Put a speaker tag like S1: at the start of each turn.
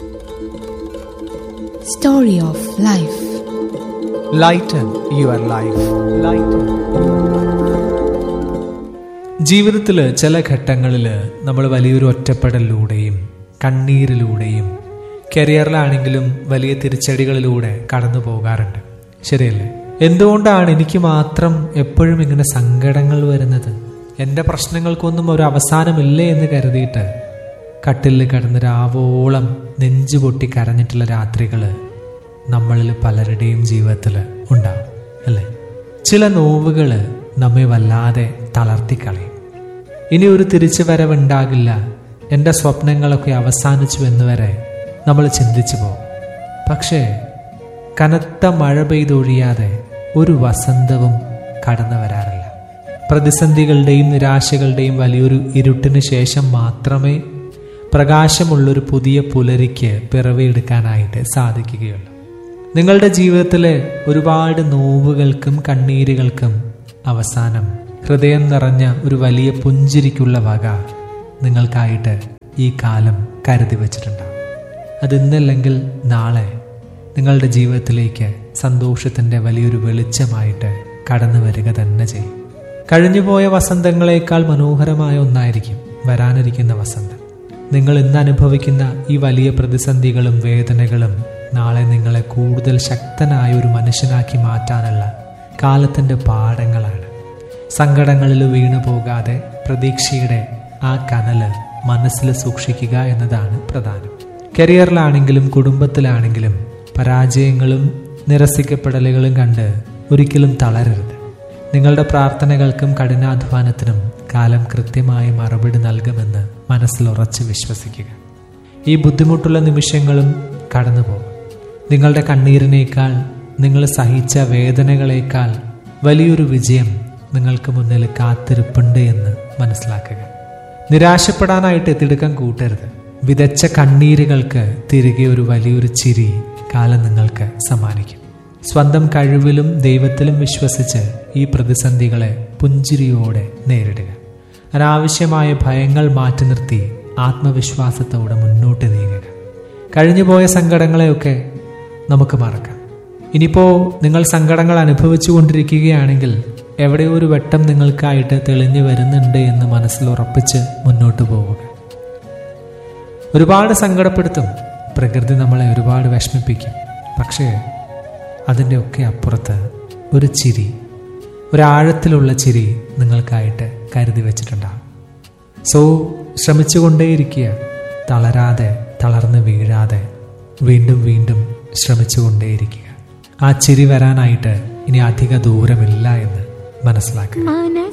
S1: Story of Life.
S2: Lighten your life. Lighten. ജീവിതത്തിൽ ചില ഘട്ടങ്ങളിൽ നമ്മൾ വലിയൊരു ഒറ്റപ്പെടലിലൂടെയും കണ്ണീരിലൂടെയും കരിയറിലാണെങ്കിലും വലിയ തിരിച്ചടികളിലൂടെ കടന്നു പോകാറുണ്ട്. ശരിയല്ലേ? എന്തുകൊണ്ടാണ് എനിക്ക് മാത്രം എപ്പോഴും ഇങ്ങനെ സങ്കടങ്ങൾ വരുന്നത്? എൻ്റെ പ്രശ്നങ്ങൾക്കൊന്നും ഒരു അവസാനമില്ലേ എന്ന് കരുതിയിട്ട് കട്ടിലിൽ കിടന്ന് രാവോളം നെഞ്ചു പൊട്ടി കരഞ്ഞിട്ടുള്ള രാത്രികൾ നമ്മളിൽ പലരുടെയും ജീവിതത്തിൽ ഉണ്ടാവും, അല്ലേ? ചില നോവുകൾ നമ്മെ വല്ലാതെ തളർത്തിക്കളയും. ഇനി ഒരു തിരിച്ചു വരവുണ്ടാകില്ല, എൻ്റെ സ്വപ്നങ്ങളൊക്കെ അവസാനിച്ചു എന്ന് വരെ നമ്മൾ ചിന്തിച്ചു പോകും. പക്ഷേ കനത്ത മഴ പെയ്തൊഴിയാതെ ഒരു വസന്തവും കടന്നു വരാറില്ല. പ്രതിസന്ധികളുടെയും നിരാശകളുടെയും വലിയൊരു ഇരുട്ടിന് ശേഷം മാത്രമേ പ്രകാശമുള്ളൊരു പുതിയ പുലരിക്ക് പിറവിയെടുക്കാനായിട്ട് സാധിക്കുകയുള്ളൂ. നിങ്ങളുടെ ജീവിതത്തിലെ ഒരുപാട് നോവുകൾക്കും കണ്ണീരുകൾക്കും അവസാനം ഹൃദയം നിറഞ്ഞ ഒരു വലിയ പുഞ്ചിരിക്കുള്ള വക നിങ്ങൾക്കായിട്ട് ഈ കാലം കരുതി വച്ചിട്ടുണ്ടാകും. അതിന്നല്ലെങ്കിൽ നാളെ നിങ്ങളുടെ ജീവിതത്തിലേക്ക് സന്തോഷത്തിൻ്റെ വലിയൊരു വെളിച്ചമായിട്ട് കടന്നു വരിക തന്നെ ചെയ്യും. കഴിഞ്ഞുപോയ വസന്തങ്ങളെക്കാൾ മനോഹരമായ ഒന്നായിരിക്കും വരാനിരിക്കുന്ന വസന്തം. നിങ്ങൾ ഇന്ന് അനുഭവിക്കുന്ന ഈ വലിയ പ്രതിസന്ധികളും വേദനകളും നാളെ നിങ്ങളെ കൂടുതൽ ശക്തനായ ഒരു മനുഷ്യനാക്കി മാറ്റാനുള്ള കാലത്തിൻ്റെ പാഠങ്ങളാണ്. സങ്കടങ്ങളിൽ വീണു പോകാതെ പ്രതീക്ഷയുടെ ആ കനല് മനസ്സിൽ സൂക്ഷിക്കുക എന്നതാണ് പ്രധാനം. കരിയറിലാണെങ്കിലും കുടുംബത്തിലാണെങ്കിലും പരാജയങ്ങളും നിരസിക്കപ്പെടലുകളും കണ്ട് ഒരിക്കലും തളരരുത്. നിങ്ങളുടെ പ്രാർത്ഥനകൾക്കും കഠിനാധ്വാനത്തിനും കാലം കൃത്യമായി മറുപടി നൽകുമെന്ന് മനസ്സിൽ ഉറച്ച് വിശ്വസിക്കുക. ഈ ബുദ്ധിമുട്ടുള്ള നിമിഷങ്ങളും കടന്നുപോകും. നിങ്ങളുടെ കണ്ണീരിനേക്കാൾ, നിങ്ങൾ സഹിച്ച വേദനകളേക്കാൾ വലിയൊരു വിജയം നിങ്ങൾക്ക് മുന്നിൽ കാത്തിരിപ്പുണ്ട് എന്ന് മനസ്സിലാക്കുക. നിരാശപ്പെടാനായിട്ട് തിടുക്കം കൂട്ടരുത്. വിതച്ച കണ്ണീരുകൾക്ക് തിരികെ ഒരു വലിയൊരു ചിരി കാലം നിങ്ങൾക്ക് സമ്മാനിക്കും. സ്വന്തം കഴിവിലും ദൈവത്തിലും വിശ്വസിച്ച് ഈ പ്രതിസന്ധികളെ പുഞ്ചിരിയോടെ നേരിടുക. അനാവശ്യമായ ഭയങ്ങൾ മാറ്റി നിർത്തി ആത്മവിശ്വാസത്തോടെ മുന്നോട്ട് നീങ്ങുക. കഴിഞ്ഞുപോയ സങ്കടങ്ങളെയൊക്കെ നമുക്ക് മറക്കാം. ഇനിയിപ്പോൾ നിങ്ങൾ സങ്കടങ്ങൾ അനുഭവിച്ചു കൊണ്ടിരിക്കുകയാണെങ്കിൽ എവിടെയോ ഒരു വെട്ടം നിങ്ങൾക്കായിട്ട് തെളിഞ്ഞു വരുന്നുണ്ട് എന്ന് മനസ്സിൽ ഉറപ്പിച്ച് മുന്നോട്ട് പോവുക. ഒരുപാട് സങ്കടപ്പെടുത്തും, പ്രകൃതി നമ്മളെ ഒരുപാട് വിഷമിപ്പിക്കും. പക്ഷേ അതിൻ്റെ ഒക്കെ അപ്പുറത്ത് ഒരു ചിരി, ഒരാഴത്തിലുള്ള ചിരി നിങ്ങൾക്കായിട്ട് കരുതി വച്ചിട്ടുണ്ടാകും. സോ ശ്രമിച്ചുകൊണ്ടേയിരിക്കുക. തളരാതെ, തളർന്ന് വീഴാതെ വീണ്ടും വീണ്ടും ശ്രമിച്ചുകൊണ്ടേയിരിക്കുക. ആ ചിരി വരാനായിട്ട് ഇനി അധിക ദൂരമില്ല എന്ന് മനസ്സിലാക്കുക.